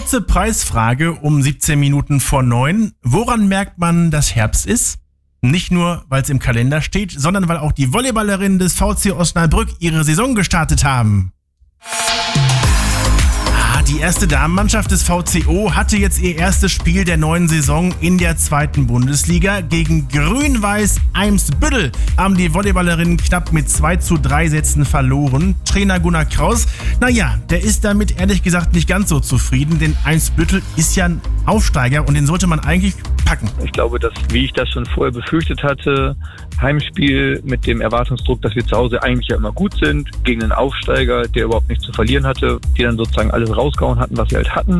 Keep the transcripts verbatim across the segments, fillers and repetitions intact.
Kurze Preisfrage um siebzehn Minuten vor neun. Woran merkt man, dass Herbst ist? Nicht nur, weil es im Kalender steht, sondern weil auch die Volleyballerinnen des V C Osnabrück ihre Saison gestartet haben. Die erste Damenmannschaft des V C O hatte jetzt ihr erstes Spiel der neuen Saison in der zweiten Bundesliga. Gegen Grün-Weiß Eimsbüttel haben die Volleyballerinnen knapp mit zwei zu drei Sätzen verloren. Trainer Gunnar Kraus, naja, der ist damit ehrlich gesagt nicht ganz so zufrieden, denn Eimsbüttel ist ja ein Aufsteiger und den sollte man eigentlich packen. Ich glaube, dass, wie ich das schon vorher befürchtet hatte, Heimspiel mit dem Erwartungsdruck, dass wir zu Hause eigentlich ja immer gut sind, gegen einen Aufsteiger, der überhaupt nichts zu verlieren hatte, die dann sozusagen alles rausgehauen hatten, was sie halt hatten.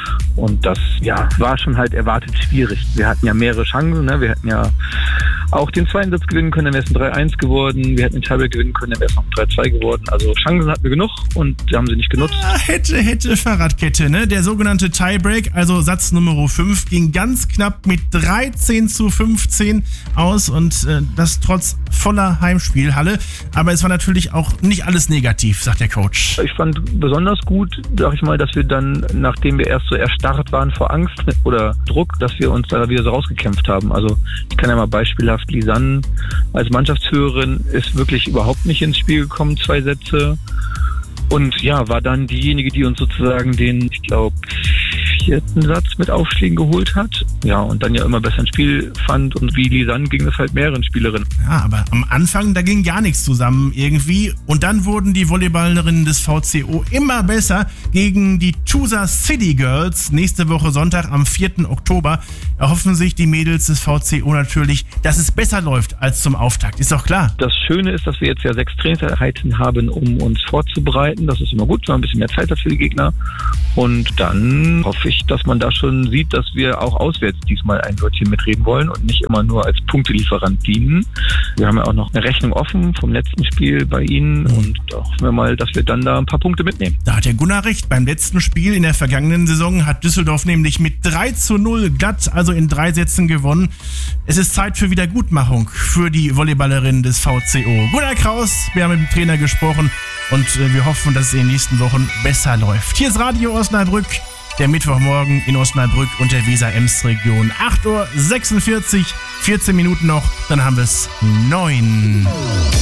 Und das, ja, war schon halt erwartet schwierig. Wir hatten ja mehrere Chancen, ne? Wir hätten ja auch den zweiten Satz gewinnen können, dann wäre es ein drei eins geworden. Wir hätten den Tiebreak gewinnen können, dann wäre es noch ein drei zwei geworden. Also Chancen hatten wir genug und die haben sie nicht genutzt. Ja, hätte, hätte Fahrradkette, ne? Der sogenannte Tiebreak, also Satz Nummer fünf, ging ganz knapp mit dreizehn zu fünfzehn aus und äh, das trotz voller Heimspielhalle. Aber es war natürlich auch nicht alles negativ, sagt der Coach. Ich fand besonders gut, sag ich mal, dass wir dann, nachdem wir erst so erstarrt waren vor Angst oder Druck, dass wir uns da wieder so rausgekämpft haben. Also ich kann ja mal beispielhaft, Lisanne als Mannschaftsführerin ist wirklich überhaupt nicht ins Spiel gekommen, zwei Sätze. Und ja, war dann diejenige, die uns sozusagen den, ich glaube, vierten Satz mit Aufschlägen geholt hat. Ja, und dann ja immer besser ein Spiel fand. Und wie Lisanne ging es halt mehreren Spielerinnen. Ja, aber am Anfang, da ging gar nichts zusammen irgendwie. Und dann wurden die Volleyballerinnen des V C O immer besser gegen die Tusa City Girls. Nächste Woche Sonntag am vierten Oktober erhoffen sich die Mädels des V C O natürlich, dass es besser läuft als zum Auftakt. Ist doch klar. Das Schöne ist, dass wir jetzt ja sechs Trainingseinheiten haben, um uns vorzubereiten. Das ist immer gut, wenn man ein bisschen mehr Zeit hat für die Gegner. Und dann hoffe ich, dass man da schon sieht, dass wir auch auswärts diesmal ein Wörtchen mitreden wollen und nicht immer nur als Punktelieferant dienen. Wir haben ja auch noch eine Rechnung offen vom letzten Spiel bei Ihnen und da hoffen wir mal, dass wir dann da ein paar Punkte mitnehmen. Da hat der Gunnar recht. Beim letzten Spiel in der vergangenen Saison hat Düsseldorf nämlich mit drei zu null glatt, also in drei Sätzen gewonnen. Es ist Zeit für Wiedergutmachung für die Volleyballerinnen des V C O. Gunnar Kraus, wir haben mit dem Trainer gesprochen und wir hoffen, dass es in den nächsten Wochen besser läuft. Hier ist Radio Osnabrück. Der Mittwochmorgen in Osnabrück und der Weser-Ems-Region. acht Uhr sechsundvierzig, vierzehn Minuten noch, dann haben wir es neun.